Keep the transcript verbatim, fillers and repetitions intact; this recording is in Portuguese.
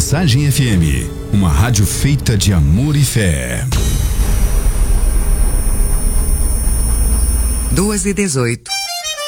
Mensagem F M, uma rádio feita de amor e fé. duas e dezoito.